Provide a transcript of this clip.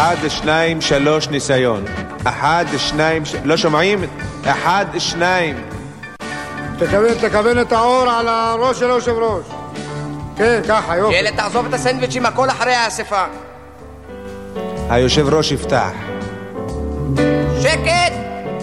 1, 2, 3 ניסיון. 1, 2, לא שומעים? 1, 2. תכוון את האור על הראש של היושב ראש. כן, ככה, יופי. ילד, תעזוב את הסנדוויצ'ים, הכל אחרי האספה. היושב ראש יפתח. שקט!